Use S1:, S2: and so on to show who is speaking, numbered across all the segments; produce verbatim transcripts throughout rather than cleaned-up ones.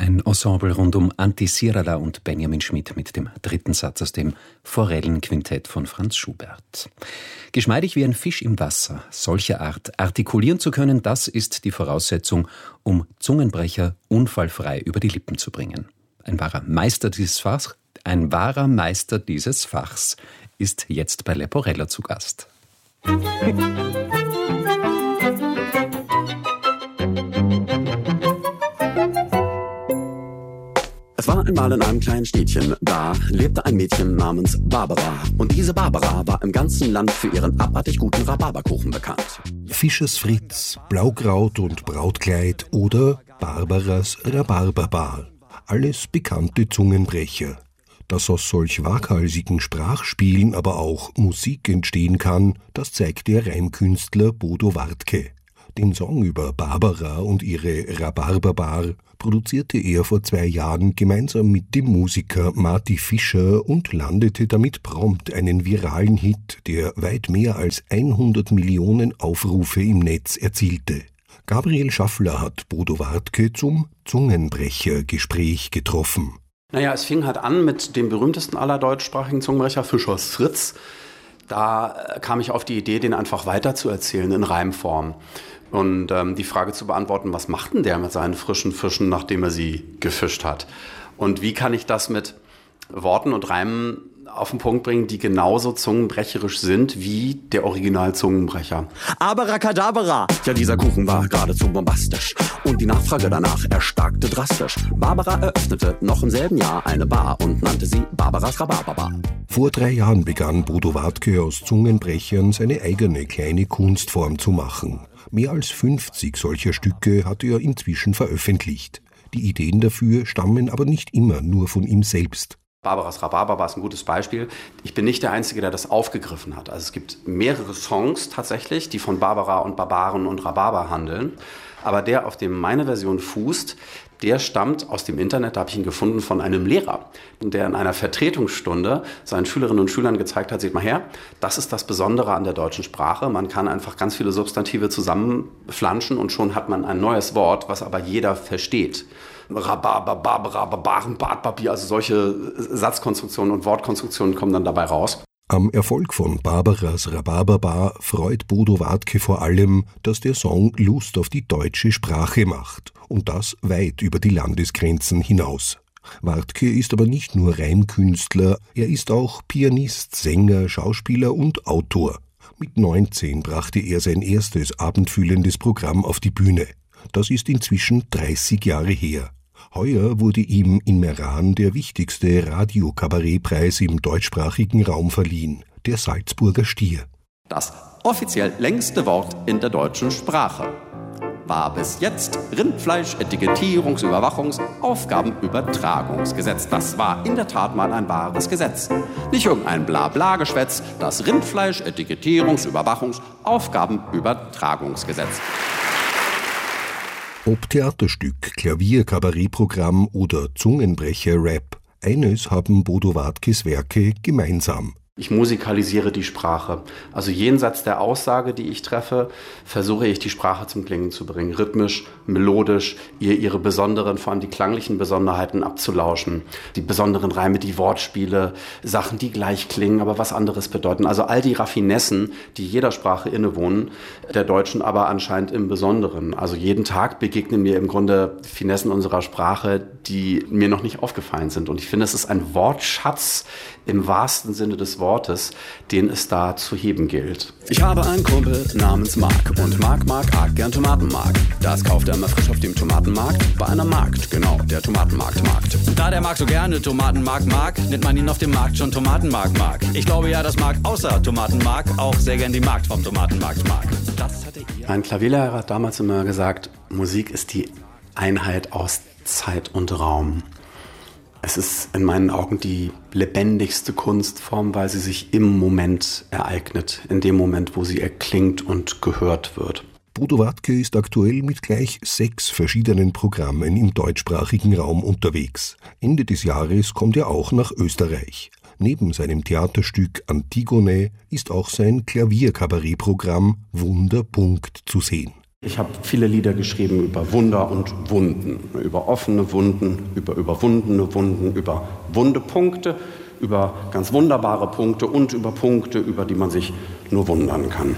S1: Ein Ensemble rund um Antti Sirala und Benjamin Schmidt mit dem dritten Satz aus dem Forellenquintett von Franz Schubert. Geschmeidig wie ein Fisch im Wasser, solcher Art artikulieren zu können, das ist die Voraussetzung, um Zungenbrecher unfallfrei über die Lippen zu bringen. Ein wahrer Meister dieses Fachs, ein wahrer Meister dieses Fachs ist jetzt bei Leporello zu Gast.
S2: Es war einmal in einem kleinen Städtchen, da lebte ein Mädchen namens Barbara. Und diese Barbara war im ganzen Land für ihren abartig guten Rhabarberkuchen bekannt.
S3: Fischers Fritz, Blaukraut und Brautkleid oder Barbaras Rhabarberbar. Alles bekannte Zungenbrecher. Dass aus solch waghalsigen Sprachspielen aber auch Musik entstehen kann, das zeigt der Reimkünstler Bodo Wartke. Den Song über Barbara und ihre Rhabarberbar produzierte er vor zwei Jahren gemeinsam mit dem Musiker Marty Fischer und landete damit prompt einen viralen Hit, der weit mehr als hundert Millionen Aufrufe im Netz erzielte. Gabriel Schaffler hat Bodo Wartke zum Zungenbrechergespräch getroffen.
S2: Naja, es fing halt an mit dem berühmtesten aller deutschsprachigen Zungenbrecher, Fischers Fritz. Da kam ich auf die Idee, den einfach weiterzuerzählen in Reimform. Und ähm, die Frage zu beantworten, was macht denn der mit seinen frischen Fischen, nachdem er sie gefischt hat? Und wie kann ich das mit Worten und Reimen auf den Punkt bringen, die genauso zungenbrecherisch sind wie der Original-Zungenbrecher?
S4: Abracadabra!
S2: Ja, dieser Kuchen war geradezu bombastisch und die Nachfrage danach erstarkte drastisch. Barbara eröffnete noch im selben Jahr eine Bar und nannte sie Barbaras Rhabarberbar.
S3: Vor drei Jahren begann Bodo Wartke aus Zungenbrechern seine eigene kleine Kunstform zu machen. Mehr als fünfzig solcher Stücke hat er inzwischen veröffentlicht. Die Ideen dafür stammen aber nicht immer nur von ihm selbst.
S2: Barbaras Rhabarberbar ist ein gutes Beispiel. Ich bin nicht der Einzige, der das aufgegriffen hat. Also es gibt mehrere Songs tatsächlich, die von Barbara und Barbaren und Rhabarber handeln. Aber der, auf dem meine Version fußt, der stammt aus dem Internet, da habe ich ihn gefunden, von einem Lehrer, der in einer Vertretungsstunde seinen Schülerinnen und Schülern gezeigt hat, seht mal her, das ist das Besondere an der deutschen Sprache. Man kann einfach ganz viele Substantive zusammenflanschen und schon hat man ein neues Wort, was aber jeder versteht. Rhabarber, Barbara, Barbaren, Bartpapier, also solche Satzkonstruktionen und Wortkonstruktionen kommen dann dabei raus.
S3: Am Erfolg von Barbaras Rhabarberbar freut Bodo Wartke vor allem, dass der Song Lust auf die deutsche Sprache macht. Und das weit über die Landesgrenzen hinaus. Wartke ist aber nicht nur Reimkünstler, er ist auch Pianist, Sänger, Schauspieler und Autor. Mit neunzehn brachte er sein erstes abendfüllendes Programm auf die Bühne. Das ist inzwischen dreißig Jahre her. Heuer wurde ihm in Meran der wichtigste Radio-Kabarettpreis im deutschsprachigen Raum verliehen, der Salzburger Stier.
S2: Das offiziell längste Wort in der deutschen Sprache war bis jetzt Rindfleisch-Etikettierungs-Überwachungs-Aufgabenübertragungsgesetz. Das war in der Tat mal ein wahres Gesetz. Nicht irgendein Blabla-Geschwätz, das Rindfleisch-Etikettierungs-Überwachungs-Aufgabenübertragungsgesetz.
S3: Ob Theaterstück, Klavier, Kabarettprogramm oder Zungenbrecher-Rap, eines haben Bodo Wartkes Werke gemeinsam.
S2: Ich musikalisiere die Sprache. Also jenseits der Aussage, die ich treffe, versuche ich die Sprache zum Klingen zu bringen. Rhythmisch, melodisch, ihr ihre besonderen, vor allem die klanglichen Besonderheiten abzulauschen. Die besonderen Reime, die Wortspiele, Sachen, die gleich klingen, aber was anderes bedeuten. Also all die Raffinessen, die jeder Sprache innewohnen, der Deutschen aber anscheinend im Besonderen. Also jeden Tag begegnen mir im Grunde Finessen unserer Sprache, die mir noch nicht aufgefallen sind. Und ich finde, es ist ein Wortschatz im wahrsten Sinne des Wortes, den es da zu heben gilt. Ich habe einen Kumpel namens Mark und Mark mag arg gern Tomatenmark. Das kauft er immer frisch auf dem Tomatenmarkt bei einer Markt, genau, der Tomatenmarktmarkt.
S5: Und da der Mark so gerne Tomatenmark mag, nennt man ihn auf dem Markt schon Tomatenmark Mark. Ich glaube ja, dass Mark außer Tomatenmark auch sehr gern die Markt vom Tomatenmarkt mag. Das hatte ihr
S2: Ein Klavierlehrer hat damals immer gesagt, Musik ist die Einheit aus Zeit und Raum. Es ist in meinen Augen die lebendigste Kunstform, weil sie sich im Moment ereignet, in dem Moment, wo sie erklingt und gehört wird.
S3: Bodo Wartke ist aktuell mit gleich sechs verschiedenen Programmen im deutschsprachigen Raum unterwegs. Ende des Jahres kommt er auch nach Österreich. Neben seinem Theaterstück Antigone ist auch sein Klavierkabarettprogramm Wunder. Punkt zu sehen.
S2: Ich habe viele Lieder geschrieben über Wunder und Wunden, über offene Wunden, über überwundene Wunden, über wunde Punkte, über ganz wunderbare Punkte und über Punkte, über die man sich nur wundern kann.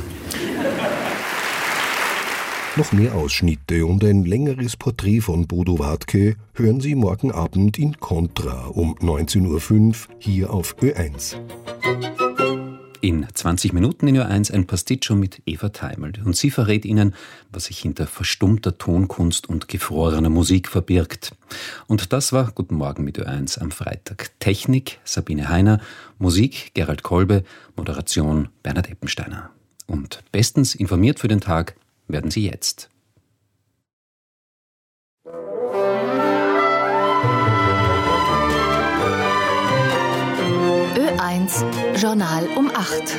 S3: Noch mehr Ausschnitte und ein längeres Porträt von Bodo Wartke hören Sie morgen Abend in Contra um neunzehn Uhr fünf hier auf Ö eins.
S1: In zwanzig Minuten in Ö eins ein Pasticcio mit Eva Teimel. Und sie verrät Ihnen, was sich hinter verstummter Tonkunst und gefrorener Musik verbirgt. Und das war Guten Morgen mit Ö eins am Freitag. Technik Sabine Heiner, Musik Gerald Kolbe, Moderation Bernhard Eppensteiner. Und bestens informiert für den Tag werden Sie jetzt.
S4: Ö eins Journal um acht.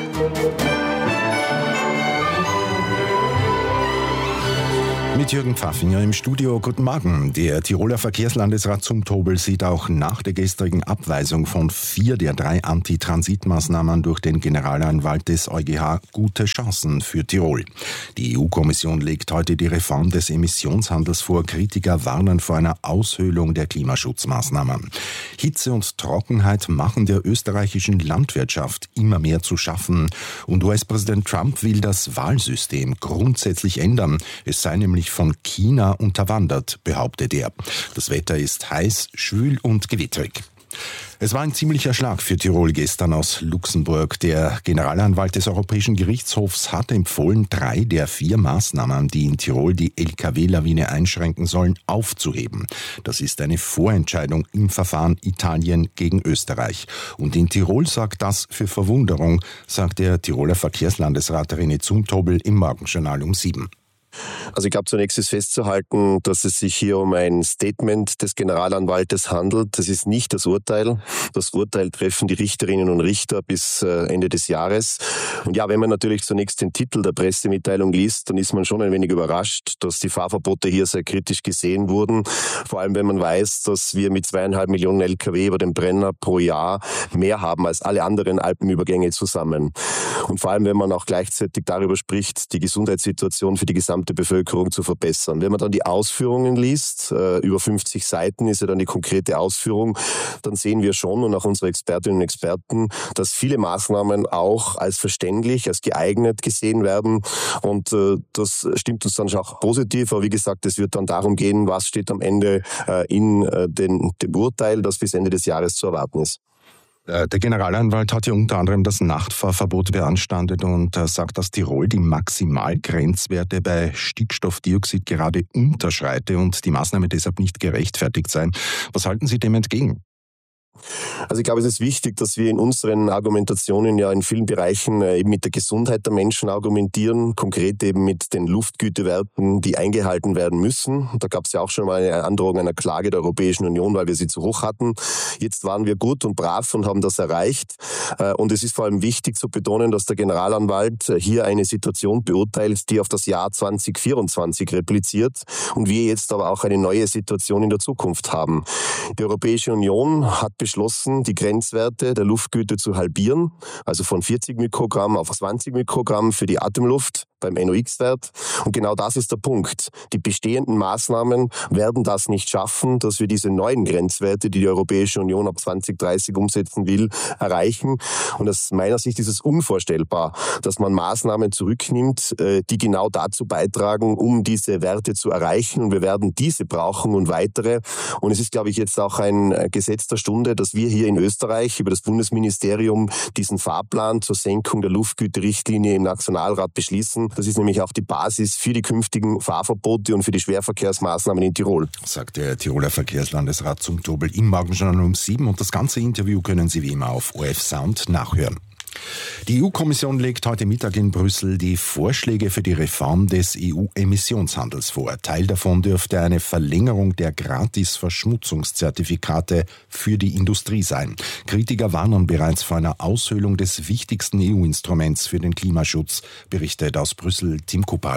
S6: Mit Jürgen Pfaffinger im Studio. Guten Morgen. Der Tiroler Verkehrslandesrat Zumtobel sieht auch nach der gestrigen Abweisung von vier der drei Antitransitmaßnahmen durch den Generalanwalt des EuGH gute Chancen für Tirol. Die E U-Kommission legt heute die Reform des Emissionshandels vor. Kritiker warnen vor einer Aushöhlung der Klimaschutzmaßnahmen. Hitze und Trockenheit machen der österreichischen Landwirtschaft immer mehr zu schaffen. Und U S-Präsident Trump will das Wahlsystem grundsätzlich ändern. Es sei nämlich von China unterwandert, behauptet er. Das Wetter ist heiß, schwül und gewittrig. Es war ein ziemlicher Schlag für Tirol gestern aus Luxemburg. Der Generalanwalt des Europäischen Gerichtshofs hat empfohlen, drei der vier Maßnahmen, die in Tirol die L K W-Lawine einschränken sollen, aufzuheben. Das ist eine Vorentscheidung im Verfahren Italien gegen Österreich. Und in Tirol sorgt das für Verwunderung, sagt der Tiroler Verkehrslandesrat René Zumtobel im Morgenjournal um sieben.
S7: Also ich glaube, zunächst ist festzuhalten, dass es sich hier um ein Statement des Generalanwaltes handelt. Das ist nicht das Urteil. Das Urteil treffen die Richterinnen und Richter bis Ende des Jahres. Und ja, wenn man natürlich zunächst den Titel der Pressemitteilung liest, dann ist man schon ein wenig überrascht, dass die Fahrverbote hier sehr kritisch gesehen wurden. Vor allem, wenn man weiß, dass wir mit zweieinhalb Millionen L K W über den Brenner pro Jahr mehr haben als alle anderen Alpenübergänge zusammen. Und vor allem, wenn man auch gleichzeitig darüber spricht, die Gesundheitssituation für die gesamte Bevölkerung zu verbessern. Wenn man dann die Ausführungen liest, äh, über fünfzig Seiten ist ja dann die konkrete Ausführung, dann sehen wir schon und auch unsere Expertinnen und Experten, dass viele Maßnahmen auch als verständlich, als geeignet gesehen werden und äh, das stimmt uns dann auch positiv, aber wie gesagt, es wird dann darum gehen, was steht am Ende äh, in äh, den, dem Urteil, das bis Ende des Jahres zu erwarten ist.
S6: Der Generalanwalt hat ja unter anderem das Nachtfahrverbot beanstandet und sagt, dass Tirol die Maximalgrenzwerte bei Stickstoffdioxid gerade unterschreite und die Maßnahme deshalb nicht gerechtfertigt sei. Was halten Sie dem entgegen?
S7: Also ich glaube, es ist wichtig, dass wir in unseren Argumentationen ja in vielen Bereichen eben mit der Gesundheit der Menschen argumentieren, konkret eben mit den Luftgütewerten, die eingehalten werden müssen. Da gab es ja auch schon mal eine Androhung einer Klage der Europäischen Union, weil wir sie zu hoch hatten. Jetzt waren wir gut und brav und haben das erreicht. Und es ist vor allem wichtig zu betonen, dass der Generalanwalt hier eine Situation beurteilt, die auf das Jahr zwanzig vierundzwanzig repliziert und wir jetzt aber auch eine neue Situation in der Zukunft haben. Die Europäische Union hat beschlossen, die Grenzwerte der Luftgüte zu halbieren, also von vierzig Mikrogramm auf zwanzig Mikrogramm für die Atemluft beim N O X-Wert. Und genau das ist der Punkt. Die bestehenden Maßnahmen werden das nicht schaffen, dass wir diese neuen Grenzwerte, die die Europäische Union ab zwanzig dreißig umsetzen will, erreichen. Und aus meiner Sicht ist es unvorstellbar, dass man Maßnahmen zurücknimmt, die genau dazu beitragen, um diese Werte zu erreichen. Und wir werden diese brauchen und weitere. Und es ist, glaube ich, jetzt auch ein Gesetz der Stunde, dass wir hier in Österreich über das Bundesministerium diesen Fahrplan zur Senkung der Luftgüterichtlinie im Nationalrat beschließen. Das ist nämlich auch die Basis für die künftigen Fahrverbote und für die Schwerverkehrsmaßnahmen in Tirol.
S6: Sagt der Tiroler Verkehrslandesrat Zumtobel im Morgenjournal um sieben. Und das ganze Interview können Sie wie immer auf O F Sound nachhören. Die E U-Kommission legt heute Mittag in Brüssel die Vorschläge für die Reform des E U-Emissionshandels vor. Teil davon dürfte eine Verlängerung der Gratis-Verschmutzungszertifikate für die Industrie sein. Kritiker warnen bereits vor einer Aushöhlung des wichtigsten E U-Instruments für den Klimaschutz, berichtet aus Brüssel Tim Kupal.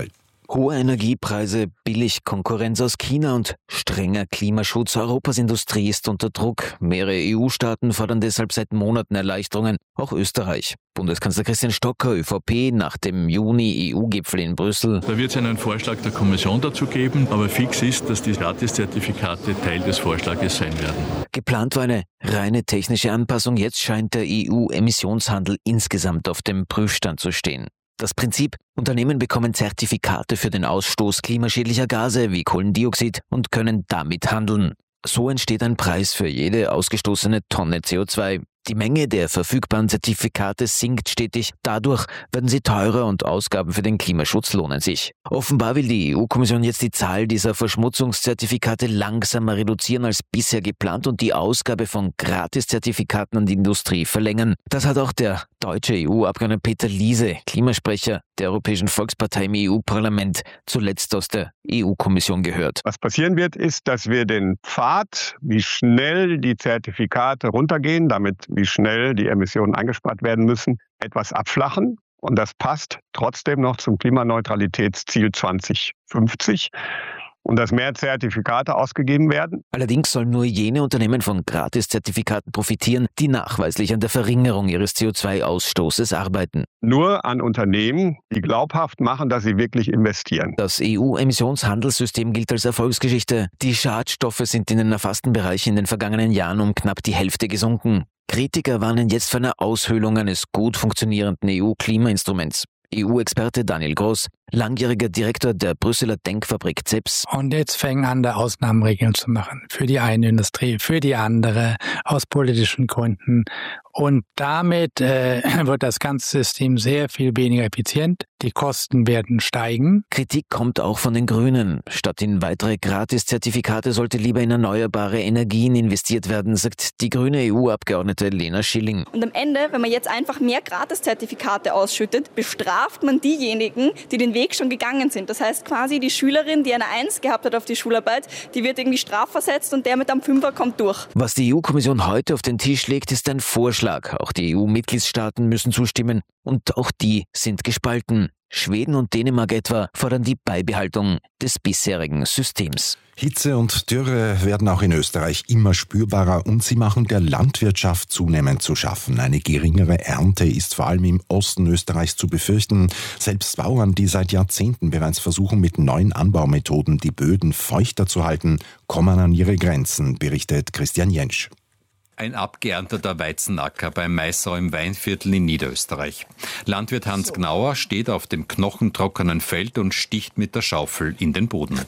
S8: Hohe Energiepreise, Billigkonkurrenz aus China und strenger Klimaschutz. Europas Industrie ist unter Druck. Mehrere E U-Staaten fordern deshalb seit Monaten Erleichterungen, auch Österreich. Bundeskanzler Christian Stocker, ÖVP, nach dem Juni-E U-Gipfel in Brüssel.
S9: Da wird es einen Vorschlag der Kommission dazu geben, aber fix ist, dass die Gratiszertifikate Teil des Vorschlages sein werden.
S8: Geplant war eine reine technische Anpassung. Jetzt scheint der E U-Emissionshandel insgesamt auf dem Prüfstand zu stehen. Das Prinzip: Unternehmen bekommen Zertifikate für den Ausstoß klimaschädlicher Gase wie Kohlendioxid und können damit handeln. So entsteht ein Preis für jede ausgestoßene Tonne C O zwei. Die Menge der verfügbaren Zertifikate sinkt stetig. Dadurch werden sie teurer und Ausgaben für den Klimaschutz lohnen sich. Offenbar will die E U-Kommission jetzt die Zahl dieser Verschmutzungszertifikate langsamer reduzieren als bisher geplant und die Ausgabe von Gratiszertifikaten an die Industrie verlängern. Das hat auch der deutsche E U-Abgeordnete Peter Liese, Klimasprecher der Europäischen Volkspartei im E U-Parlament, zuletzt aus der E U-Kommission gehört.
S10: Was passieren wird, ist, dass wir den Pfad, wie schnell die Zertifikate runtergehen, damit wie schnell die Emissionen eingespart werden müssen, etwas abflachen. Und das passt trotzdem noch zum Klimaneutralitätsziel zwanzig fünfzig. Und dass mehr Zertifikate ausgegeben werden.
S8: Allerdings sollen nur jene Unternehmen von Gratiszertifikaten profitieren, die nachweislich an der Verringerung ihres C O zwei Ausstoßes arbeiten.
S10: Nur an Unternehmen, die glaubhaft machen, dass sie wirklich investieren.
S8: Das E U-Emissionshandelssystem gilt als Erfolgsgeschichte. Die Schadstoffe sind in den erfassten Bereichen in den vergangenen Jahren um knapp die Hälfte gesunken. Kritiker warnen jetzt vor einer Aushöhlung eines gut funktionierenden E U-Klimainstruments. E U-Experte Daniel Groß, langjähriger Direktor der Brüsseler Denkfabrik C E P S.
S11: Und jetzt fängen an, da Ausnahmeregeln zu machen. Für die eine Industrie, für die andere, aus politischen Gründen. Und damit äh, wird das ganze System sehr viel weniger effizient. Die Kosten werden steigen.
S8: Kritik kommt auch von den Grünen. Statt in weitere Gratiszertifikate sollte lieber in erneuerbare Energien investiert werden, sagt die grüne E U-Abgeordnete Lena Schilling.
S12: Und am Ende, wenn man jetzt einfach mehr Gratiszertifikate ausschüttet, bestraft man diejenigen, die den Weg schon gegangen sind. Das heißt quasi, die Schülerin, die eine Eins gehabt hat auf die Schularbeit, die wird irgendwie strafversetzt und der mit einem Fünfer kommt durch.
S8: Was die E U-Kommission heute auf den Tisch legt, ist ein Vorschlag. Auch die E U-Mitgliedstaaten müssen zustimmen und auch die sind gespalten. Schweden und Dänemark etwa fordern die Beibehaltung des bisherigen Systems.
S6: Hitze und Dürre werden auch in Österreich immer spürbarer und sie machen der Landwirtschaft zunehmend zu schaffen. Eine geringere Ernte ist vor allem im Osten Österreichs zu befürchten. Selbst Bauern, die seit Jahrzehnten bereits versuchen, mit neuen Anbaumethoden die Böden feuchter zu halten, kommen an ihre Grenzen, berichtet Christian Jentsch.
S13: Ein abgeernteter Weizenacker beim Maisau im Weinviertel in Niederösterreich. Landwirt Hans Gnauer steht auf dem knochentrockenen Feld und sticht mit der Schaufel in den Boden.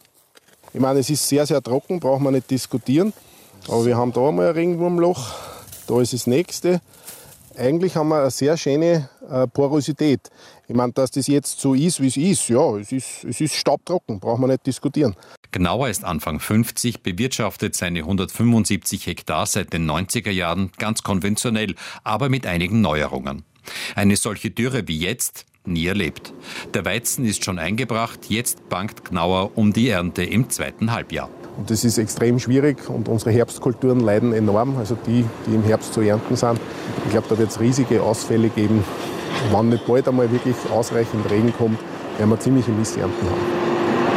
S14: Ich meine, es ist sehr, sehr trocken, braucht man nicht diskutieren. Aber wir haben da einmal ein Regenwurmloch, da ist das nächste. Eigentlich haben wir eine sehr schöne äh, Porosität. Ich meine, dass das jetzt so ist, wie es ist, ja, es ist, es ist staubtrocken, braucht man nicht diskutieren.
S13: Gnauer ist Anfang fünfzig, bewirtschaftet seine hundertfünfundsiebzig Hektar seit den neunziger Jahren ganz konventionell, aber mit einigen Neuerungen. Eine solche Dürre wie jetzt nie erlebt. Der Weizen ist schon eingebracht, jetzt bangt Gnauer um die Ernte im zweiten Halbjahr.
S14: Und das ist extrem schwierig und unsere Herbstkulturen leiden enorm, also die, die im Herbst zu ernten sind. Ich glaube, da wird es riesige Ausfälle geben. Wenn nicht bald einmal wirklich ausreichend Regen kommt, werden wir ziemliche Missernten haben.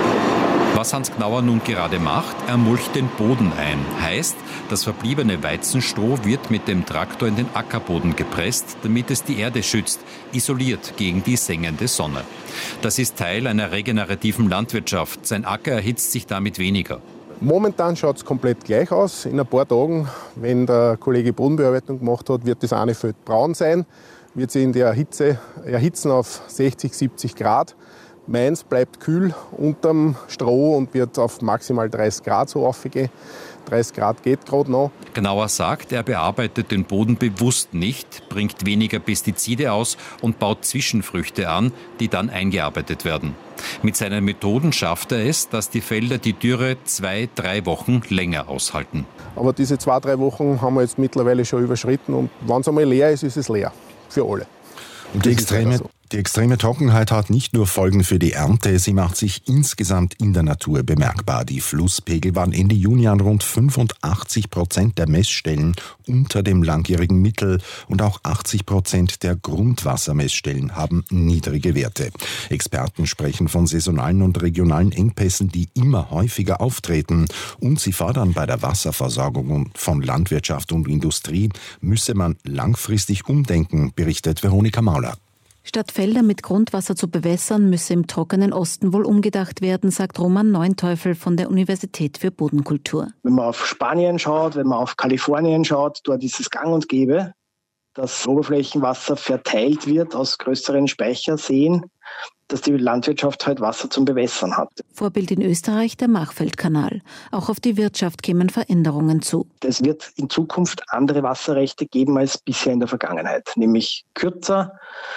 S13: Was Hans Gnauer nun gerade macht, er mulcht den Boden ein. Heißt, das verbliebene Weizenstroh wird mit dem Traktor in den Ackerboden gepresst, damit es die Erde schützt, isoliert gegen die sengende Sonne. Das ist Teil einer regenerativen Landwirtschaft. Sein Acker erhitzt sich damit weniger.
S14: Momentan schaut es komplett gleich aus. In ein paar Tagen, wenn der Kollege Bodenbearbeitung gemacht hat, wird das eine Feld braun sein, wird sie in der Hitze erhitzen auf sechzig, siebzig Grad. Meins bleibt kühl unterm Stroh und wird auf maximal dreißig Grad so aufgehen. dreißig Grad geht gerade noch.
S13: Gnauer sagt, er bearbeitet den Boden bewusst nicht, bringt weniger Pestizide aus und baut Zwischenfrüchte an, die dann eingearbeitet werden. Mit seinen Methoden schafft er es, dass die Felder die Dürre zwei, drei Wochen länger aushalten.
S14: Aber diese zwei, drei Wochen haben wir jetzt mittlerweile schon überschritten und wenn es einmal leer ist, ist es leer. Für alle.
S6: Die extreme, Die extreme Trockenheit hat nicht nur Folgen für die Ernte, sie macht sich insgesamt in der Natur bemerkbar. Die Flusspegel waren Ende Juni an rund fünfundachtzig Prozent der Messstellen unter dem langjährigen Mittel und auch achtzig Prozent der Grundwassermessstellen haben niedrige Werte. Experten sprechen von saisonalen und regionalen Engpässen, die immer häufiger auftreten, und sie fordern, bei der Wasserversorgung von Landwirtschaft und Industrie müsse man langfristig umdenken, berichtet Veronika Mauler.
S15: Statt Felder mit Grundwasser zu bewässern, müsse im trockenen Osten wohl umgedacht werden, sagt Roman Neunteufel von der Universität für Bodenkultur.
S16: Wenn man auf Spanien schaut, wenn man auf Kalifornien schaut, dort ist es gang und gäbe, dass Oberflächenwasser verteilt wird aus größeren Speicherseen, dass die Landwirtschaft halt Wasser zum Bewässern hat.
S15: Vorbild in Österreich der Machfeldkanal. Auch auf die Wirtschaft kämen Veränderungen zu.
S16: Es wird in Zukunft andere Wasserrechte geben als bisher in der Vergangenheit, nämlich kürzer,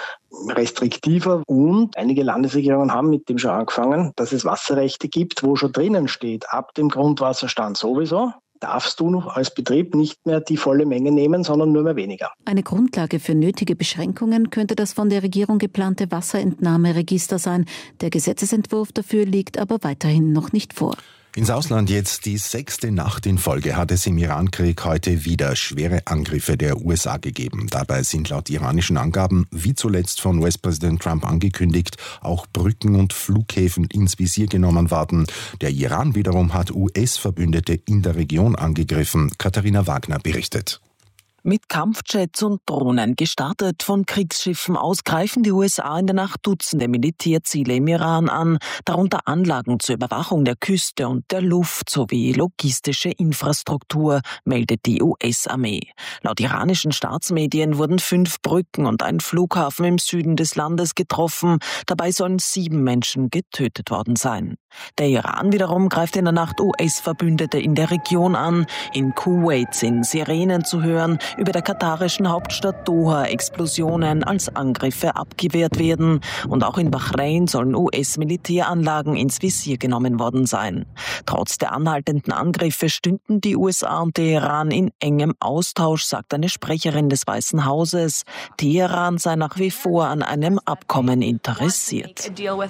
S16: restriktiver, und einige Landesregierungen haben mit dem schon angefangen, dass es Wasserrechte gibt, wo schon drinnen steht, ab dem Grundwasserstand sowieso darfst du noch als Betrieb nicht mehr die volle Menge nehmen, sondern nur mehr weniger.
S15: Eine Grundlage für nötige Beschränkungen könnte das von der Regierung geplante Wasserentnahmeregister sein. Der Gesetzesentwurf dafür liegt aber weiterhin noch nicht vor.
S6: Ins Ausland jetzt. Die sechste Nacht in Folge hat es im Irankrieg heute wieder schwere Angriffe der U S A gegeben. Dabei sind laut iranischen Angaben, wie zuletzt von U S-Präsident Trump angekündigt, auch Brücken und Flughäfen ins Visier genommen worden. Der Iran wiederum hat U S-Verbündete in der Region angegriffen. Katharina Wagner berichtet.
S17: Mit Kampfjets und Drohnen gestartet von Kriegsschiffen aus greifen die U S A in der Nacht Dutzende Militärziele im Iran an, darunter Anlagen zur Überwachung der Küste und der Luft sowie logistische Infrastruktur, meldet die U S-Armee. Laut iranischen Staatsmedien wurden fünf Brücken und ein Flughafen im Süden des Landes getroffen. Dabei sollen sieben Menschen getötet worden sein. Der Iran wiederum greift in der Nacht U S-Verbündete in der Region an. In Kuwait sind Sirenen zu hören. Über der katarischen Hauptstadt Doha Explosionen als Angriffe abgewehrt werden. Und auch in Bahrain sollen U S-Militäranlagen ins Visier genommen worden sein. Trotz der anhaltenden Angriffe stünden die U S A und der Iran in engem Austausch, sagt eine Sprecherin des Weißen Hauses. Teheran sei nach wie vor an einem Abkommen interessiert.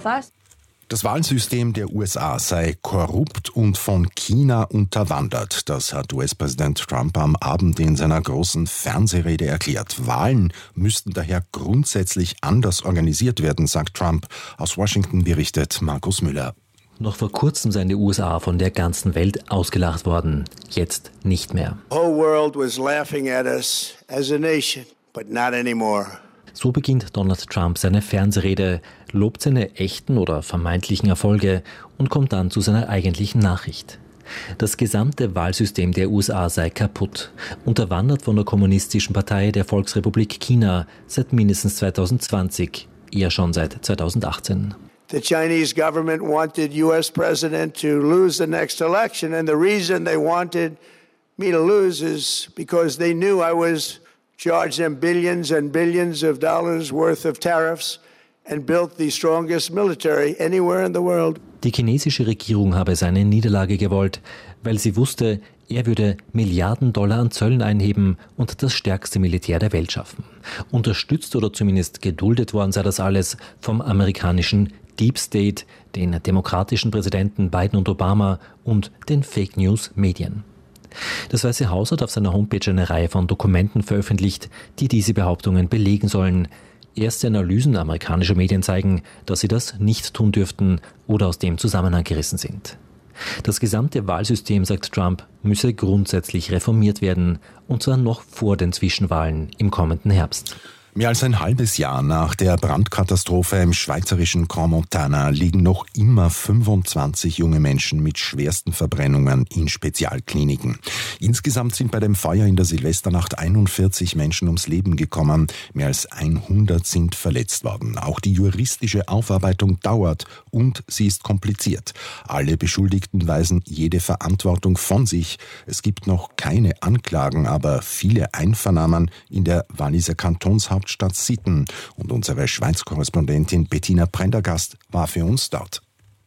S6: Das Wahlsystem der U S A sei korrupt und von China unterwandert. Das hat U S-Präsident Trump am Abend in seiner großen Fernsehrede erklärt. Wahlen müssten daher grundsätzlich anders organisiert werden, sagt Trump. Aus Washington berichtet Markus Müller.
S18: Noch vor kurzem seien die U S A von der ganzen Welt ausgelacht worden. Jetzt nicht mehr.
S19: The whole world was laughing at us as a nation, but not anymore.
S18: So beginnt Donald Trump seine Fernsehrede, lobt seine echten oder vermeintlichen Erfolge und kommt dann zu seiner eigentlichen Nachricht. Das gesamte Wahlsystem der U S A sei kaputt, unterwandert von der Kommunistischen Partei der Volksrepublik China seit mindestens zweitausendzwanzig, eher schon seit zweitausendachtzehn.
S19: The Chinese government wanted U S president to lose the next election, and the reason they wanted me to lose is because they knew I was charged them billions and billions of dollars worth of tariffs and built the strongest military anywhere in the world.
S18: Die chinesische Regierung habe seine Niederlage gewollt, weil sie wusste, er würde Milliarden Dollar an Zöllen einheben und das stärkste Militär der Welt schaffen. Unterstützt oder zumindest geduldet worden sei das alles vom amerikanischen Deep State, den demokratischen Präsidenten Biden und Obama und den Fake News Medien. Das Weiße Haus hat auf seiner Homepage eine Reihe von Dokumenten veröffentlicht, die diese Behauptungen belegen sollen. Erste Analysen amerikanischer Medien zeigen, dass sie das nicht tun dürften oder aus dem Zusammenhang gerissen sind. Das gesamte Wahlsystem, sagt Trump, müsse grundsätzlich reformiert werden, und zwar noch vor den Zwischenwahlen im kommenden Herbst.
S6: Mehr als ein halbes Jahr nach der Brandkatastrophe im schweizerischen Crans-Montana liegen noch immer fünfundzwanzig junge Menschen mit schwersten Verbrennungen in Spezialkliniken. Insgesamt sind bei dem Feuer in der Silvesternacht einundvierzig Menschen ums Leben gekommen, mehr als hundert sind verletzt worden. Auch die juristische Aufarbeitung dauert und sie ist kompliziert. Alle Beschuldigten weisen jede Verantwortung von sich. Es gibt noch keine Anklagen, aber viele Einvernahmen in der Walliser Kantonshauptstadt Stadt Sitten. Und unsere Schweiz-Korrespondentin Bettina Prendergast war für uns dort.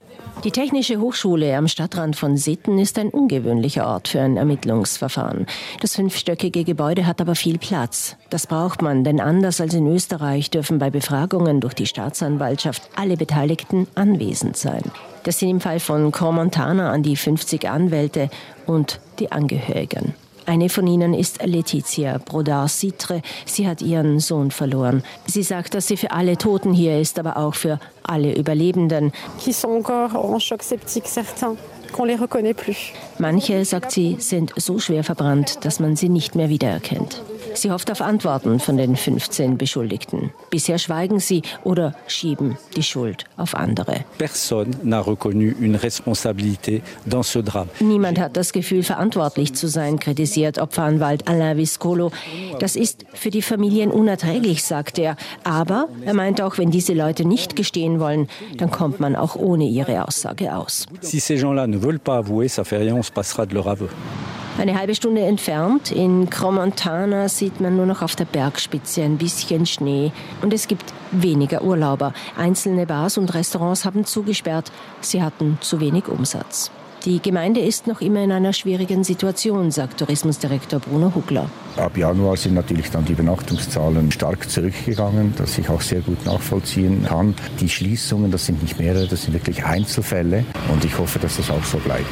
S20: Die Technische Hochschule am Stadtrand von Sitten ist ein ungewöhnlicher Ort für ein Ermittlungsverfahren. Das fünfstöckige Gebäude hat aber viel Platz. Das braucht man, denn anders als in Österreich dürfen bei Befragungen durch die Staatsanwaltschaft alle Beteiligten anwesend sein. Das sind im Fall von Crans-Montana an die fünfzig Anwälte und die Angehörigen. Eine von ihnen ist Laetitia Brodard-Citre. Sie hat ihren Sohn verloren. Sie sagt, dass sie für alle Toten hier ist, aber auch für alle Überlebenden. Manche, sagt sie, sind so schwer verbrannt, dass man sie nicht mehr wiedererkennt. Sie hofft auf Antworten von den fünfzehn Beschuldigten. Bisher schweigen sie oder schieben die Schuld auf andere. Niemand hat das Gefühl, verantwortlich zu sein, kritisiert Opferanwalt Alain Viscolo. Das ist für die Familien unerträglich, sagt er. Aber er meint auch, wenn diese Leute nicht gestehen wollen, dann kommt man auch ohne ihre Aussage aus. Eine halbe Stunde entfernt, in Crans-Montana, sieht man nur noch auf der Bergspitze ein bisschen Schnee. Und es gibt weniger Urlauber. Einzelne Bars und Restaurants haben zugesperrt. Sie hatten zu wenig Umsatz. Die Gemeinde ist noch immer in einer schwierigen Situation, sagt Tourismusdirektor Bruno Hugler.
S21: Ab Januar sind natürlich dann die Übernachtungszahlen stark zurückgegangen, das ich auch sehr gut nachvollziehen kann. Die Schließungen, das sind nicht mehrere, das sind wirklich Einzelfälle und ich hoffe, dass das auch so bleibt.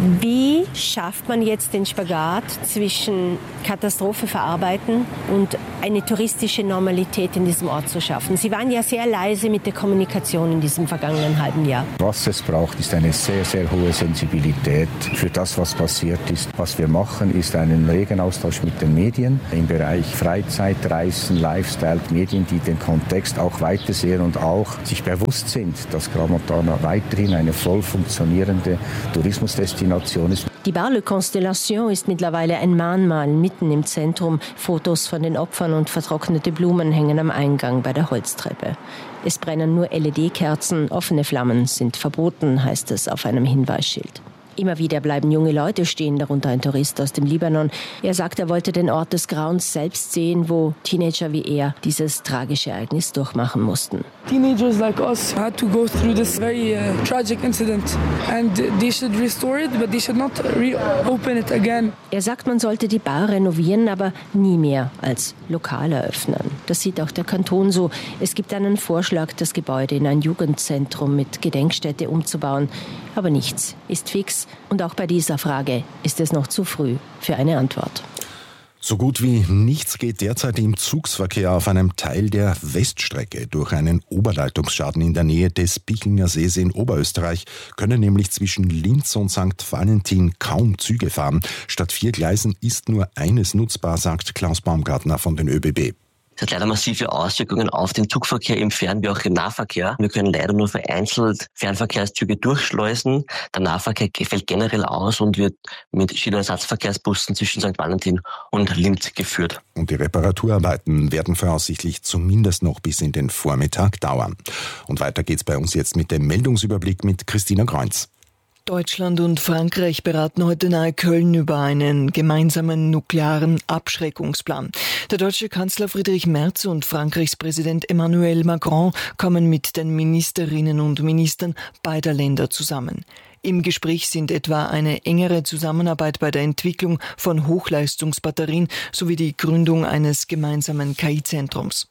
S20: Wie schafft man jetzt den Spagat zwischen Katastrophe verarbeiten und eine touristische Normalität in diesem Ort zu schaffen? Sie waren ja sehr leise mit der Kommunikation in diesem vergangenen halben Jahr.
S21: Was es braucht, ist eine sehr, sehr hohe Sensibilität für das, was passiert ist. Was wir machen, ist einen regen Austausch mit den Medien im Bereich Freizeit, Reisen, Lifestyle, Medien, die den Kontext auch weitersehen und auch sich bewusst sind, dass Crans-Montana weiterhin eine voll funktionierende Tourismusdestination ist.
S20: Die Bar Le Constellation ist mittlerweile ein Mahnmal mitten im Zentrum. Fotos von den Opfern und vertrocknete Blumen hängen am Eingang bei der Holztreppe. Es brennen nur L E D-Kerzen, offene Flammen sind verboten, heißt es auf einem Hinweisschild. Immer wieder bleiben junge Leute stehen, darunter ein Tourist aus dem Libanon. Er sagt, er wollte den Ort des Grauens selbst sehen, wo Teenager wie er dieses tragische Ereignis durchmachen mussten.
S22: Teenagers like us had to go through this very uh, tragic incident and they should restore it, but they should not reopen it again.
S20: Er sagt, man sollte die Bar renovieren, aber nie mehr als Lokal eröffnen. Das sieht auch der Kanton so. Es gibt einen Vorschlag, das Gebäude in ein Jugendzentrum mit Gedenkstätte umzubauen. Aber nichts ist fix. Und auch bei dieser Frage ist es noch zu früh für eine Antwort.
S6: So gut wie nichts geht derzeit im Zugsverkehr auf einem Teil der Weststrecke. Durch einen Oberleitungsschaden in der Nähe des Bichinger Sees in Oberösterreich können nämlich zwischen Linz und Sankt Valentin kaum Züge fahren. Statt vier Gleisen ist nur eines nutzbar, sagt Klaus Baumgartner von den ÖBB.
S23: Es hat leider massive Auswirkungen auf den Zugverkehr im Fern- wie auch im Nahverkehr. Wir können leider nur vereinzelt Fernverkehrszüge durchschleusen. Der Nahverkehr fällt generell aus und wird mit Schienenersatzverkehrsbussen zwischen Sankt Valentin und Linz geführt.
S6: Und die Reparaturarbeiten werden voraussichtlich zumindest noch bis in den Vormittag dauern. Und weiter geht's bei uns jetzt mit dem Meldungsüberblick mit Christina Kreunz.
S24: Deutschland und Frankreich beraten heute nahe Köln über einen gemeinsamen nuklearen Abschreckungsplan. Der deutsche Kanzler Friedrich Merz und Frankreichs Präsident Emmanuel Macron kommen mit den Ministerinnen und Ministern beider Länder zusammen. Im Gespräch sind etwa eine engere Zusammenarbeit bei der Entwicklung von Hochleistungsbatterien sowie die Gründung eines gemeinsamen K I-Zentrums.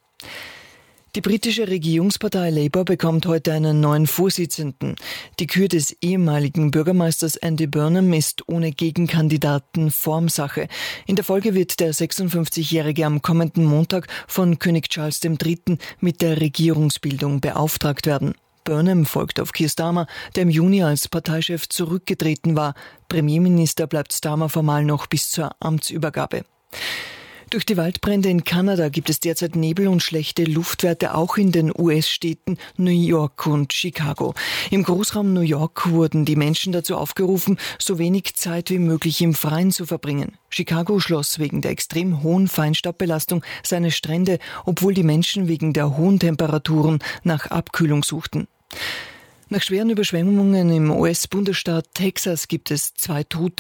S24: Die britische Regierungspartei Labour bekommt heute einen neuen Vorsitzenden. Die Kür des ehemaligen Bürgermeisters Andy Burnham ist ohne Gegenkandidaten Formsache. In der Folge wird der sechsundfünfzigjährige am kommenden Montag von König Charles der Dritte mit der Regierungsbildung beauftragt werden. Burnham folgt auf Keir Starmer, der im Juni als Parteichef zurückgetreten war. Premierminister bleibt Starmer formal noch bis zur Amtsübergabe. Durch die Waldbrände in Kanada gibt es derzeit Nebel und schlechte Luftwerte auch in den U S-Städten New York und Chicago. Im Großraum New York wurden die Menschen dazu aufgerufen, so wenig Zeit wie möglich im Freien zu verbringen. Chicago schloss wegen der extrem hohen Feinstaubbelastung seine Strände, obwohl die Menschen wegen der hohen Temperaturen nach Abkühlung suchten. Nach schweren Überschwemmungen im U S-Bundesstaat Texas gibt es zwei Tote.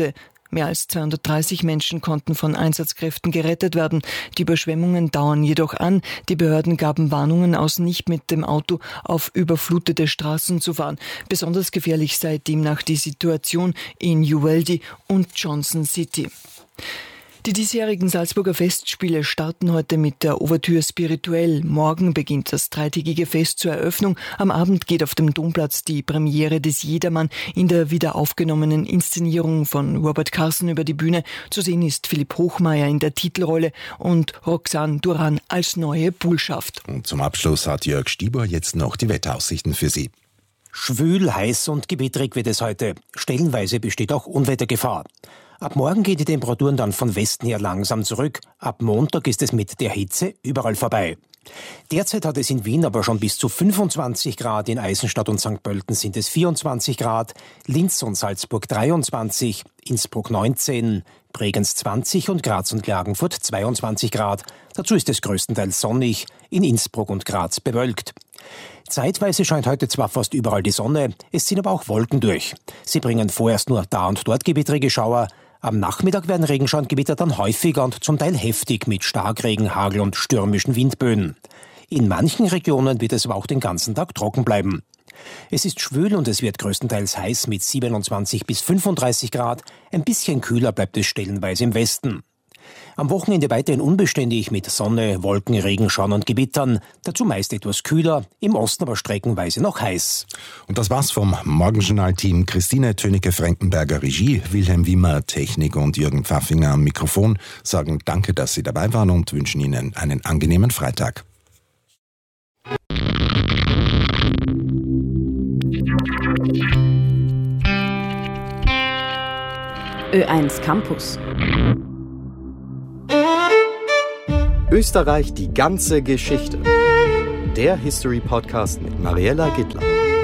S24: Mehr als zweihundertdreißig Menschen konnten von Einsatzkräften gerettet werden. Die Überschwemmungen dauern jedoch an. Die Behörden gaben Warnungen aus, nicht mit dem Auto auf überflutete Straßen zu fahren. Besonders gefährlich sei demnach die Situation in Uvalde und Johnson City. Die diesjährigen Salzburger Festspiele starten heute mit der Ouvertüre Spirituell. Morgen beginnt das dreitägige Fest zur Eröffnung. Am Abend geht auf dem Domplatz die Premiere des Jedermann in der wiederaufgenommenen Inszenierung von Robert Carson über die Bühne. Zu sehen ist Philipp Hochmeier in der Titelrolle und Roxane Duran als neue Bullschaft.
S6: Und zum Abschluss hat Jörg Stieber jetzt noch die Wetteraussichten für Sie.
S1: Schwül, heiß und gewittrig wird es heute. Stellenweise besteht auch Unwettergefahr. Ab morgen gehen die Temperaturen dann von Westen her langsam zurück. Ab Montag ist es mit der Hitze überall vorbei. Derzeit hat es in Wien aber schon bis zu fünfundzwanzig Grad, in Eisenstadt und Sankt Pölten sind es vierundzwanzig Grad, Linz und Salzburg dreiundzwanzig, Innsbruck neunzehn, Bregenz zwanzig und Graz und Klagenfurt zweiundzwanzig Grad. Dazu ist es größtenteils sonnig, in Innsbruck und Graz bewölkt. Zeitweise scheint heute zwar fast überall die Sonne, es ziehen aber auch Wolken durch. Sie bringen vorerst nur da und dort gewittrige Schauer. Am Nachmittag werden Regenschauer und Gewitter dann häufiger und zum Teil heftig mit Starkregen, Hagel und stürmischen Windböen. In manchen Regionen wird es aber auch den ganzen Tag trocken bleiben. Es ist schwül und es wird größtenteils heiß mit siebenundzwanzig bis fünfunddreißig Grad. Ein bisschen kühler bleibt es stellenweise im Westen. Am Wochenende weiterhin unbeständig mit Sonne, Wolken, Regenschauern und Gewittern. Dazu meist etwas kühler, im Osten aber streckenweise noch heiß.
S6: Und das war's vom Morgenjournal-Team. Christine Tönecke-Frankenberger Regie, Wilhelm Wimmer Technik und Jürgen Pfaffinger am Mikrofon sagen Danke, dass Sie dabei waren und wünschen Ihnen einen angenehmen Freitag.
S2: Ö eins Campus.
S3: Österreich, die ganze Geschichte. Der History-Podcast mit Mariella Gittler.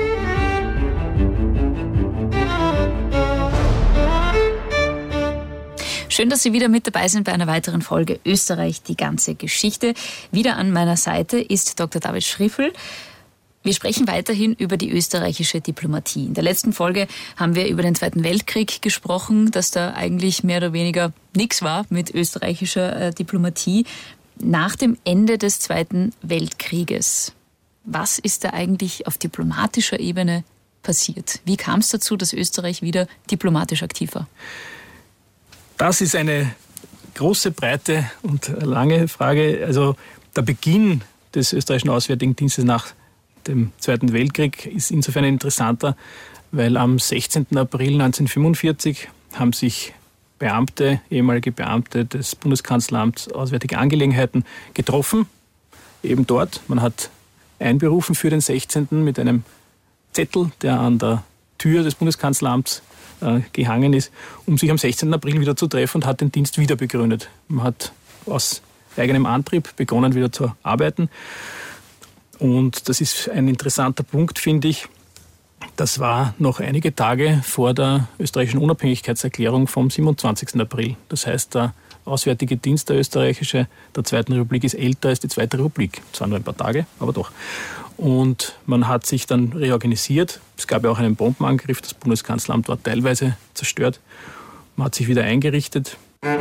S5: Schön, dass Sie wieder mit dabei sind bei einer weiteren Folge Österreich, die ganze Geschichte. Wieder an meiner Seite ist Doktor David Schriffel. Wir sprechen weiterhin über die österreichische Diplomatie. In der letzten Folge haben wir über den Zweiten Weltkrieg gesprochen, dass da eigentlich mehr oder weniger nichts war mit österreichischer äh, Diplomatie. Nach dem Ende des Zweiten Weltkrieges, was ist da eigentlich auf diplomatischer Ebene passiert? Wie kam es dazu, dass Österreich wieder diplomatisch aktiv war?
S25: Das ist eine große, breite und lange Frage. Also der Beginn des österreichischen Auswärtigen Dienstes nach dem Zweiten Weltkrieg ist insofern interessanter, weil am sechzehnten April neunzehnhundertfünfundvierzig haben sich Beamte, ehemalige Beamte des Bundeskanzleramts Auswärtige Angelegenheiten getroffen, eben dort. Man hat einberufen für den sechzehnten mit einem Zettel, der an der Tür des Bundeskanzleramts äh, gehangen ist, um sich am sechzehnten April wieder zu treffen und hat den Dienst wieder begründet. Man hat aus eigenem Antrieb begonnen, wieder zu arbeiten. Und das ist ein interessanter Punkt, finde ich. Das war noch einige Tage vor der österreichischen Unabhängigkeitserklärung vom siebenundzwanzigsten April. Das heißt, der Auswärtige Dienst der österreichische der Zweiten Republik ist älter als die Zweite Republik. Zwar nur ein paar Tage, aber doch. Und man hat sich dann reorganisiert. Es gab ja auch einen Bombenangriff. Das Bundeskanzleramt war teilweise zerstört. Man hat sich wieder eingerichtet.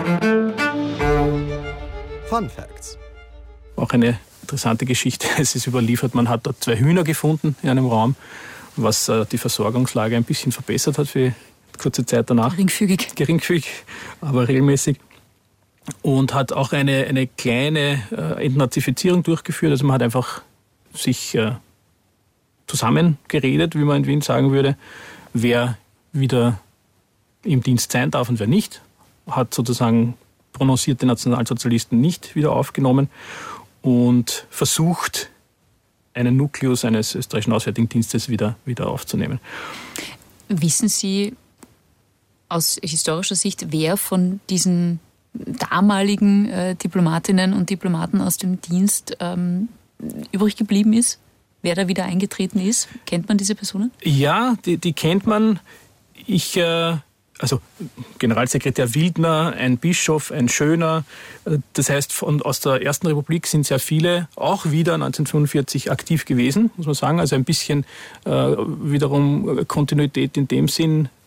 S3: Fun Facts.
S25: Auch eine interessante Geschichte. Es ist überliefert, man hat dort zwei Hühner gefunden in einem Raum, was äh, die Versorgungslage ein bisschen verbessert hat für kurze Zeit danach.
S5: Geringfügig.
S25: Geringfügig, aber regelmäßig. Und hat auch eine, eine kleine äh, Entnazifizierung durchgeführt. Also man hat einfach sich äh, zusammengeredet, wie man in Wien sagen würde, wer wieder im Dienst sein darf und wer nicht. Hat sozusagen prononcierte Nationalsozialisten nicht wieder aufgenommen und versucht, einen Nukleus eines österreichischen Auswärtigen Dienstes wieder, wieder aufzunehmen.
S5: Wissen Sie aus historischer Sicht, wer von diesen damaligen äh, Diplomatinnen und Diplomaten aus dem Dienst ähm, übrig geblieben ist? Wer da wieder eingetreten ist? Kennt man diese Personen?
S25: Ja, die, die kennt man. Ich... Äh Also Generalsekretär Wildner, ein Bischof, ein Schöner. Das heißt, von, aus der Ersten Republik sind sehr viele auch wieder neunzehnhundertfünfundvierzig aktiv gewesen, muss man sagen. Also ein bisschen äh, wiederum Kontinuität in dem Sinn,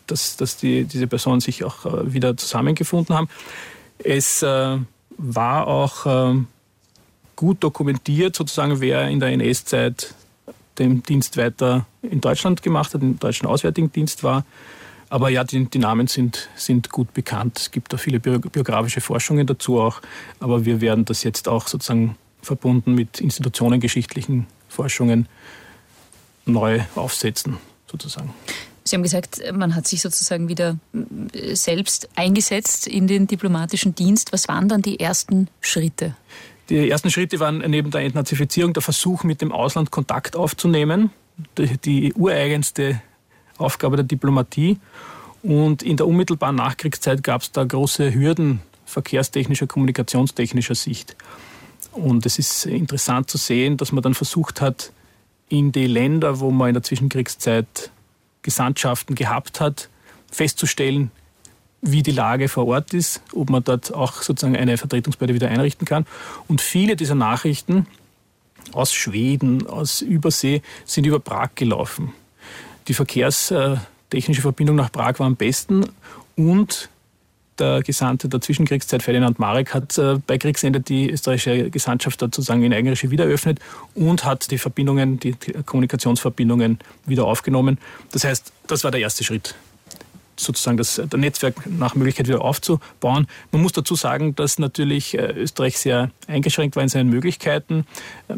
S25: dass, dass die, diese Personen sich auch äh, wieder zusammengefunden haben. Es äh, war auch äh, gut dokumentiert, sozusagen, wer in der N S-Zeit den Dienst weiter in Deutschland gemacht hat, im deutschen Auswärtigen Dienst war. Aber ja, die, die Namen sind, sind gut bekannt. Es gibt da viele biografische Forschungen dazu auch. Aber wir werden das jetzt auch sozusagen verbunden mit institutionengeschichtlichen Forschungen neu aufsetzen, sozusagen.
S5: Sie haben gesagt, man hat sich sozusagen wieder selbst eingesetzt in den diplomatischen Dienst. Was waren dann die ersten Schritte?
S25: Die ersten Schritte waren neben der Entnazifizierung der Versuch, mit dem Ausland Kontakt aufzunehmen. Die, die ureigenste Aufgabe der Diplomatie. Und in der unmittelbaren Nachkriegszeit gab es da große Hürden verkehrstechnischer, kommunikationstechnischer Sicht. Und es ist interessant zu sehen, dass man dann versucht hat, in die Länder, wo man in der Zwischenkriegszeit Gesandtschaften gehabt hat, festzustellen, wie die Lage vor Ort ist, ob man dort auch sozusagen eine Vertretungsbehörde wieder einrichten kann. Und viele dieser Nachrichten aus Schweden, aus Übersee, sind über Prag gelaufen. Die verkehrstechnische Verbindung nach Prag war am besten und der Gesandte der Zwischenkriegszeit, Ferdinand Marek, hat bei Kriegsende die österreichische Gesandtschaft dort sozusagen in Eigenregie wieder eröffnet und hat die Verbindungen, die Kommunikationsverbindungen wieder aufgenommen. Das heißt, das war der erste Schritt, sozusagen das, das Netzwerk nach Möglichkeit wieder aufzubauen. Man muss dazu sagen, dass natürlich Österreich sehr eingeschränkt war in seinen Möglichkeiten.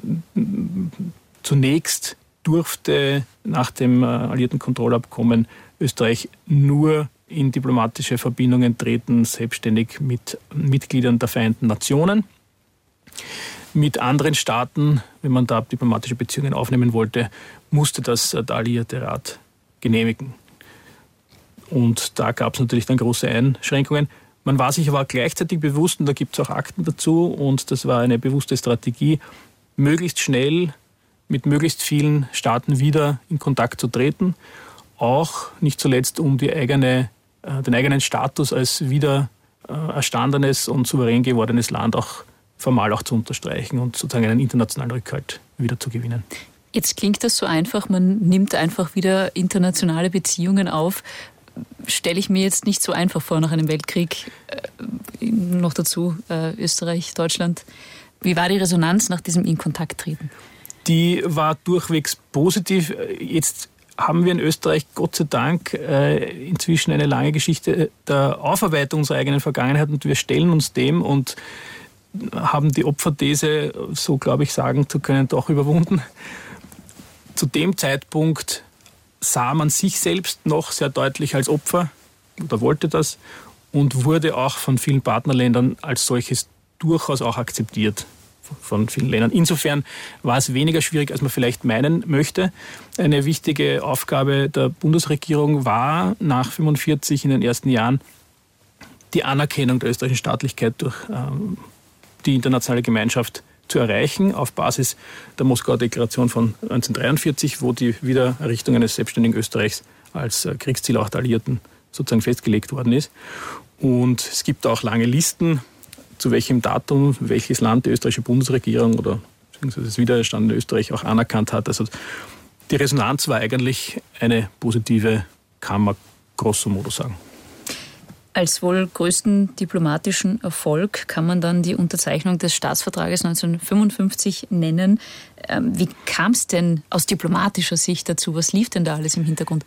S25: Zunächst durfte nach dem alliierten Kontrollabkommen Österreich nur in diplomatische Verbindungen treten, selbstständig mit Mitgliedern der Vereinten Nationen. Mit anderen Staaten, wenn man da diplomatische Beziehungen aufnehmen wollte, musste das der Alliierte Rat genehmigen. Und da gab es natürlich dann große Einschränkungen. Man war sich aber gleichzeitig bewusst, und da gibt es auch Akten dazu, und das war eine bewusste Strategie, möglichst schnell mit möglichst vielen Staaten wieder in Kontakt zu treten, auch nicht zuletzt um die eigene, äh, den eigenen Status als wieder äh, erstandenes und souverän gewordenes Land auch formal auch zu unterstreichen und sozusagen einen internationalen Rückhalt wieder zu gewinnen.
S5: Jetzt klingt das so einfach, man nimmt einfach wieder internationale Beziehungen auf. Stelle ich mir jetzt nicht so einfach vor nach einem Weltkrieg, äh, noch dazu äh, Österreich, Deutschland. Wie war die Resonanz nach diesem In-Kontakt-Treten?
S25: Die war durchwegs positiv. Jetzt haben wir in Österreich Gott sei Dank äh, inzwischen eine lange Geschichte der Aufarbeitung unserer eigenen Vergangenheit und wir stellen uns dem und haben die Opferthese, so glaube ich sagen zu können, doch überwunden. Zu dem Zeitpunkt sah man sich selbst noch sehr deutlich als Opfer oder wollte das und wurde auch von vielen Partnerländern als solches durchaus auch akzeptiert. Von vielen Ländern. Insofern war es weniger schwierig, als man vielleicht meinen möchte. Eine wichtige Aufgabe der Bundesregierung war nach fünfundvierzig in den ersten Jahren die Anerkennung der österreichischen Staatlichkeit durch ähm, die internationale Gemeinschaft zu erreichen, auf Basis der Moskauer Deklaration von neunzehnhundertdreiundvierzig, wo die Wiedererrichtung eines selbstständigen Österreichs als äh, Kriegsziel auch der Alliierten sozusagen festgelegt worden ist. Und es gibt auch lange Listen, zu welchem Datum welches Land die österreichische Bundesregierung oder beziehungsweise das wiedererstandene Österreich auch anerkannt hat. Also die Resonanz war eigentlich eine positive, kann man grosso modo sagen.
S5: Als wohl größten diplomatischen Erfolg kann man dann die Unterzeichnung des Staatsvertrages neunzehnhundertfünfundfünfzig nennen. Wie kam es denn aus diplomatischer Sicht dazu? Was lief denn da alles im Hintergrund?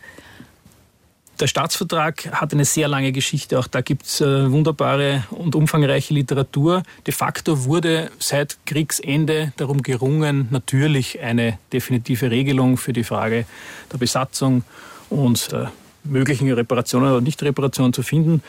S25: Der Staatsvertrag hat eine sehr lange Geschichte. Auch da gibt es äh, wunderbare und umfangreiche Literatur. De facto wurde seit Kriegsende darum gerungen, natürlich eine definitive Regelung für die Frage der Besatzung und der möglichen Reparationen oder Nicht-Reparationen zu finden.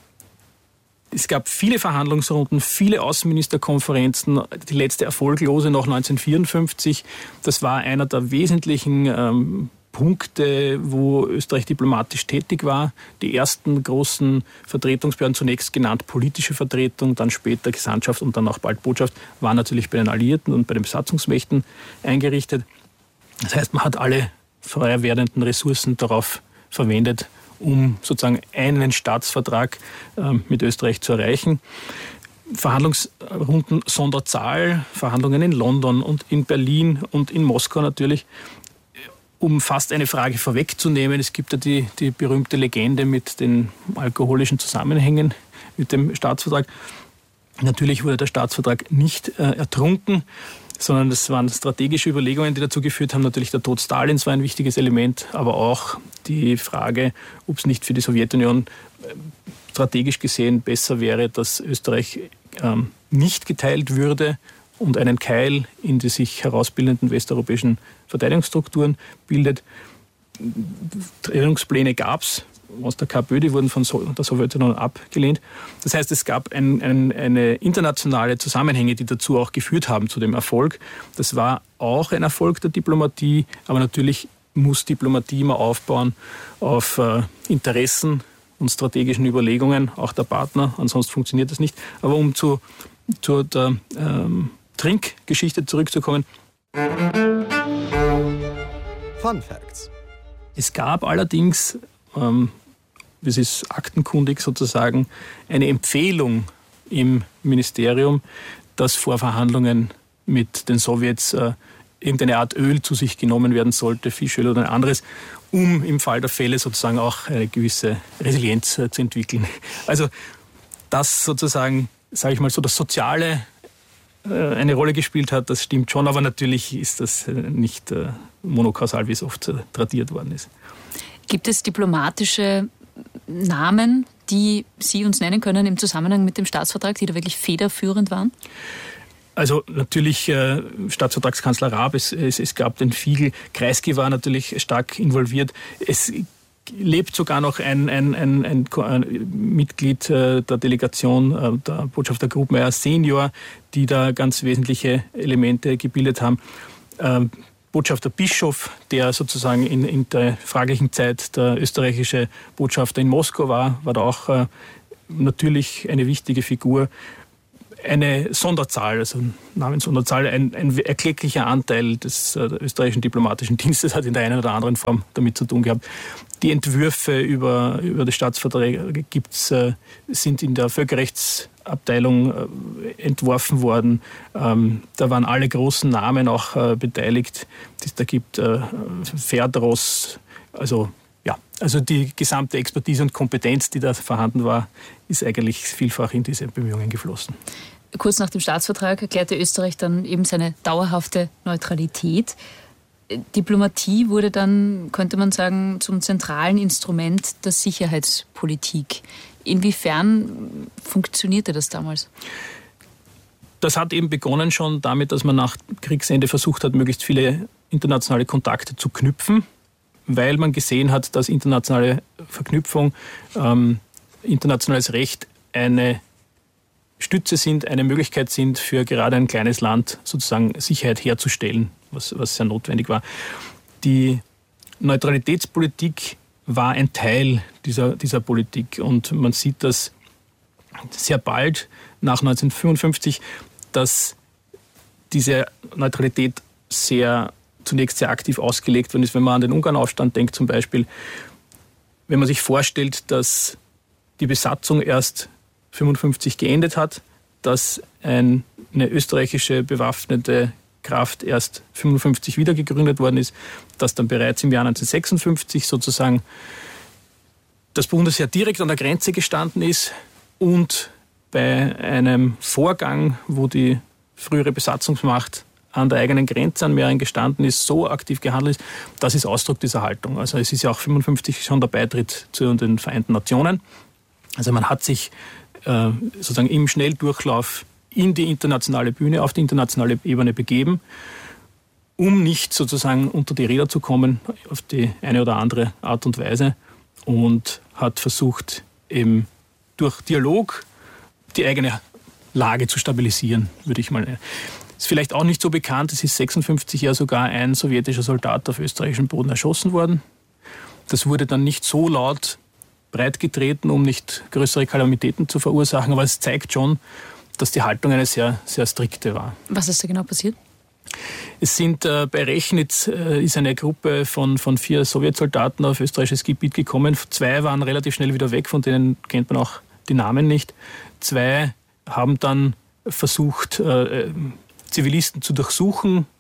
S25: Es gab viele Verhandlungsrunden, viele Außenministerkonferenzen, die letzte erfolglose noch neunzehnhundertvierundfünfzig. Das war einer der wesentlichen ähm, Punkte, wo Österreich diplomatisch tätig war. Die ersten großen Vertretungsbehörden, zunächst genannt politische Vertretung, dann später Gesandtschaft und dann auch bald Botschaft, waren natürlich bei den Alliierten und bei den Besatzungsmächten eingerichtet. Das heißt, man hat alle frei werdenden Ressourcen darauf verwendet, um sozusagen einen Staatsvertrag äh, mit Österreich zu erreichen. Verhandlungsrunden Sonderzahl, Verhandlungen in London und in Berlin und in Moskau natürlich. Um fast eine Frage vorwegzunehmen, es gibt ja die, die berühmte Legende mit den alkoholischen Zusammenhängen mit dem Staatsvertrag. Natürlich wurde der Staatsvertrag nicht äh, ertrunken, sondern es waren strategische Überlegungen, die dazu geführt haben. Natürlich der Tod Stalins war ein wichtiges Element, aber auch die Frage, ob es nicht für die Sowjetunion strategisch gesehen besser wäre, dass Österreich ähm, nicht geteilt würde und einen Keil in die sich herausbildenden westeuropäischen Verteidigungsstrukturen bildet. Trennungspläne gab es aus der KPÖ, die wurden von der Sowjetunion abgelehnt. Das heißt, es gab ein, ein, eine internationale Zusammenhänge, die dazu auch geführt haben, zu dem Erfolg. Das war auch ein Erfolg der Diplomatie, aber natürlich muss Diplomatie immer aufbauen auf äh, Interessen und strategischen Überlegungen, auch der Partner, ansonsten funktioniert das nicht. Aber um zu, zu der ähm, Trinkgeschichte zurückzukommen.
S3: Fun Facts.
S25: Es gab allerdings, ähm, das ist aktenkundig sozusagen, eine Empfehlung im Ministerium, dass vor Verhandlungen mit den Sowjets äh, irgendeine Art Öl zu sich genommen werden sollte, Fischöl oder ein anderes, um im Fall der Fälle sozusagen auch eine gewisse Resilienz äh, zu entwickeln. Also das sozusagen, sage ich mal so, das Soziale äh, eine Rolle gespielt hat, das stimmt schon, aber natürlich ist das äh, nicht äh, monokausal, wie es oft äh, tradiert worden ist.
S5: Gibt es diplomatische Namen, die Sie uns nennen können im Zusammenhang mit dem Staatsvertrag, die da wirklich federführend waren?
S25: Also natürlich äh, Staatsvertragskanzler Raab, es, es, es gab den Fiegel, Kreisky war natürlich stark involviert. Es lebt sogar noch ein, ein, ein, ein, ein Mitglied äh, der Delegation, äh, der Botschafter Grubmeier Senior, die da ganz wesentliche Elemente gebildet haben. Ähm, Botschafter Bischof, der sozusagen in, in der fraglichen Zeit der österreichische Botschafter in Moskau war, war da auch äh, natürlich eine wichtige Figur. Eine Sonderzahl, also Namenssonderzahl, ein, ein erklecklicher Anteil des äh, österreichischen diplomatischen Dienstes hat in der einen oder anderen Form damit zu tun gehabt. Die Entwürfe über, über die Staatsverträge gibt's, äh, sind in der Völkerrechtsabteilung äh, entworfen worden. Ähm, da waren alle großen Namen auch äh, beteiligt, die es da gibt. Äh, Ferdros, also ja, also die gesamte Expertise und Kompetenz, die da vorhanden war, ist eigentlich vielfach in diese Bemühungen geflossen.
S5: Kurz nach dem Staatsvertrag erklärte Österreich dann eben seine dauerhafte Neutralität. Diplomatie wurde dann, könnte man sagen, zum zentralen Instrument der Sicherheitspolitik. Inwiefern funktionierte das damals?
S25: Das hat eben begonnen schon damit, dass man nach Kriegsende versucht hat, möglichst viele internationale Kontakte zu knüpfen, weil man gesehen hat, dass internationale Verknüpfung, ähm, internationales Recht eine Stütze sind, eine Möglichkeit sind, für gerade ein kleines Land sozusagen Sicherheit herzustellen, was, was sehr notwendig war. Die Neutralitätspolitik war ein Teil dieser, dieser Politik und man sieht das sehr bald nach neunzehnhundertfünfundfünfzig, dass diese Neutralität sehr zunächst sehr aktiv ausgelegt worden ist. Wenn man an den Ungarnaufstand denkt zum Beispiel, wenn man sich vorstellt, dass die Besatzung erst fünfundfünfzig geendet hat, dass eine österreichische bewaffnete Kraft erst fünfundfünfzig wieder gegründet worden ist, dass dann bereits im Jahr neunzehnhundertsechsundfünfzig sozusagen das Bundesheer direkt an der Grenze gestanden ist und bei einem Vorgang, wo die frühere Besatzungsmacht an der eigenen Grenze an mehreren gestanden ist, so aktiv gehandelt ist, das ist Ausdruck dieser Haltung. Also es ist ja auch fünfundfünfzig schon der Beitritt zu den Vereinten Nationen. Also man hat sich äh, sozusagen im Schnelldurchlauf in die internationale Bühne, auf die internationale Ebene begeben, um nicht sozusagen unter die Räder zu kommen, auf die eine oder andere Art und Weise, und hat versucht, eben durch Dialog die eigene Lage zu stabilisieren, würde ich mal nennen. Ist vielleicht auch nicht so bekannt, es ist sechsundfünfzig ja sogar ein sowjetischer Soldat auf österreichischem Boden erschossen worden. Das wurde dann nicht so laut breitgetreten, um nicht größere Kalamitäten zu verursachen, aber es zeigt schon, dass die Haltung eine sehr, sehr strikte war.
S5: Was ist da genau passiert?
S25: Es sind äh, bei Rechnitz äh, ist eine Gruppe von, von vier Sowjetsoldaten auf österreichisches Gebiet gekommen. Zwei waren relativ schnell wieder weg, von denen kennt man auch die Namen nicht. Zwei haben dann versucht, äh, Zivilisten zu durchsuchen,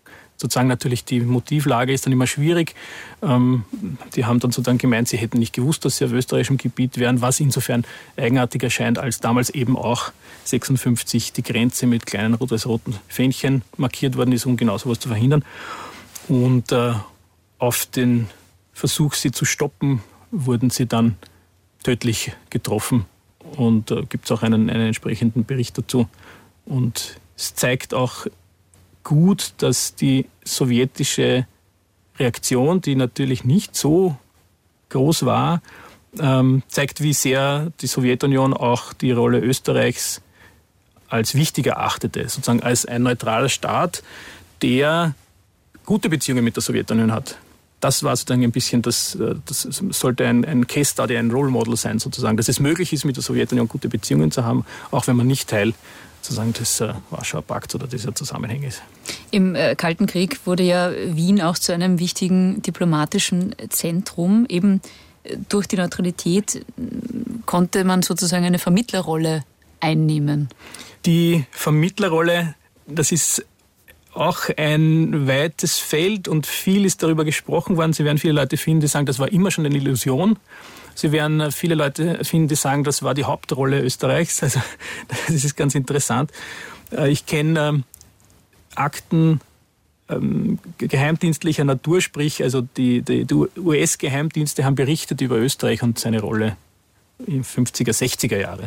S25: sozusagen natürlich die Motivlage ist dann immer schwierig. Ähm, die haben dann sozusagen gemeint, sie hätten nicht gewusst, dass sie auf österreichischem Gebiet wären, was insofern eigenartig erscheint, als damals eben auch sechsundfünfzig die Grenze mit kleinen rot-weiß-roten Fähnchen markiert worden ist, um genau sowas zu verhindern. Und äh, auf den Versuch, sie zu stoppen, wurden sie dann tödlich getroffen. Und äh, gibt es auch einen, einen entsprechenden Bericht dazu. Und es zeigt auch gut, dass die sowjetische Reaktion, die natürlich nicht so groß war, ähm, zeigt, wie sehr die Sowjetunion auch die Rolle Österreichs als wichtig erachtete, sozusagen als ein neutraler Staat, der gute Beziehungen mit der Sowjetunion hat. Das war sozusagen ein bisschen, das, das sollte ein, ein Case Study, ein Role Model sein sozusagen, dass es möglich ist, mit der Sowjetunion gute Beziehungen zu haben, auch wenn man nicht Teil sozusagen des äh, Warschauer Pakts oder dieser Zusammenhänge ist.
S5: Im äh, Kalten Krieg wurde ja Wien auch zu einem wichtigen diplomatischen Zentrum. Eben äh, durch die Neutralität äh, konnte man sozusagen eine Vermittlerrolle einnehmen.
S25: Die Vermittlerrolle, das ist auch ein weites Feld und viel ist darüber gesprochen worden. Sie werden viele Leute finden, die sagen, das war immer schon eine Illusion. Sie werden viele Leute finden, die sagen, das war die Hauptrolle Österreichs. Also das ist ganz interessant. Ich kenne ähm, Akten ähm, geheimdienstlicher Natur, sprich, also die, die, die U S-Geheimdienste haben berichtet über Österreich und seine Rolle in fünfziger, sechziger Jahre.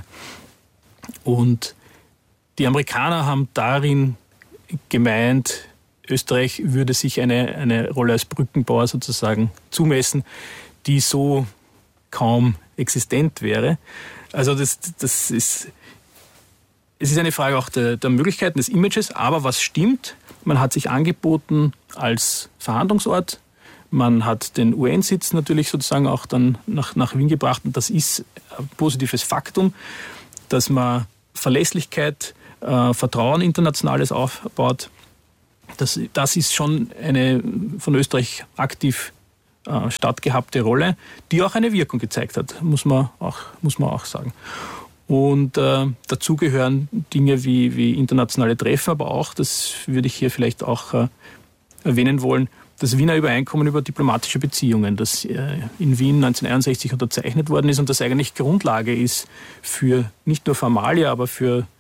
S25: Und die Amerikaner haben darin gemeint, Österreich würde sich eine, eine Rolle als Brückenbauer sozusagen zumessen, die so kaum existent wäre. Also das, das ist, es ist eine Frage auch der, der Möglichkeiten, des Images, aber was stimmt, man hat sich angeboten als Verhandlungsort, man hat den U N-Sitz natürlich sozusagen auch dann nach, nach Wien gebracht und das ist ein positives Faktum, dass man Verlässlichkeit, äh, Vertrauen internationales aufbaut. Das, das ist schon eine von Österreich aktiv äh, stattgehabte Rolle, die auch eine Wirkung gezeigt hat, muss man auch, muss man auch sagen. Und äh, dazu gehören Dinge wie, wie internationale Treffen, aber auch, das würde ich hier vielleicht auch äh, erwähnen wollen, das Wiener Übereinkommen über diplomatische Beziehungen, das äh, in Wien neunzehnhunderteinundsechzig unterzeichnet worden ist und das eigentlich Grundlage ist für nicht nur Formalia, aber für